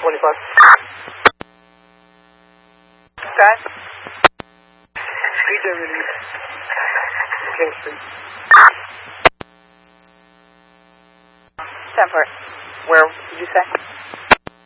Guys? DJ release. Kingston. 10 for it. Where did you say?